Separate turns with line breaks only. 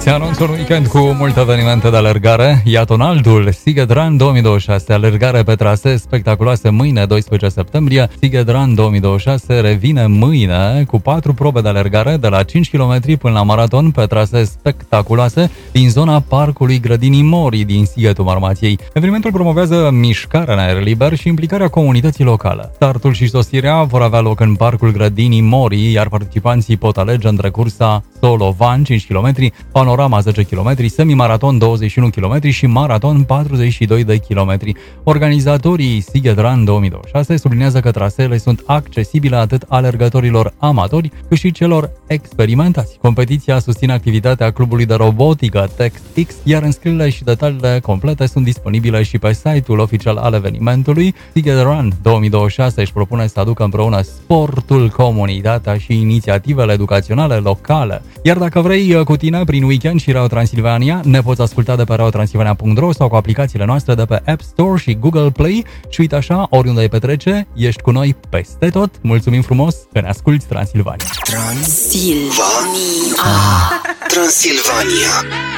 Ți anunț un weekend cu multe evenimente de alergare. Iată un altul, Sziged Run 2026, alergare pe trasee spectaculoase mâine, 12 septembrie. Sziged Run 2026 revine mâine cu 4 probe de alergare de la 5 km până la maraton pe trasee spectaculoase din zona Parcului Grădinii Mori din Sighetul Marmației. Evenimentul promovează mișcarea în aer liber și implicarea comunității locale. Startul și sosirea vor avea loc în Parcul Grădinii Mori, iar participanții pot alege între cursa Solo-Van 5 km, Panorama 10 km, Semimaraton 21 km și Maraton 42 de km. Organizatorii Sziged Run 2026 sublinează că traseele sunt accesibile atât alergătorilor amatori cât și celor experimentați. Competiția susține activitatea clubului de robotică TextX, iar înscrierile și detaliile complete sunt disponibile și pe site-ul oficial al evenimentului. Sziged Run 2026 își propune să aducă împreună sportul, comunitatea și inițiativele educaționale locale. Iar dacă vrei cu tine prin weekend și Radio Transilvania, ne poți asculta de pe radiotransilvania.ro sau cu aplicațiile noastre de pe App Store și Google Play. Și uite așa, oriunde ai petrece, ești cu noi peste tot. Mulțumim frumos că ne asculti, Transilvania.
Transilvania.